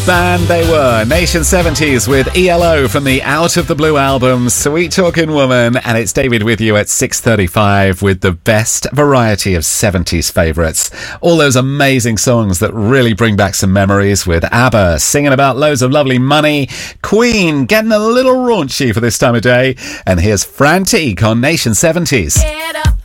band they were. Nation 70s with ELO from the Out of the Blue album, Sweet Talking Woman. And it's David with you at 6:35 with the best variety of 70s favourites. All those amazing songs that really bring back some memories, with ABBA singing about loads of lovely money, Queen getting a little raunchy for this time of day. And here's Frantique on Nation 70s. Get up.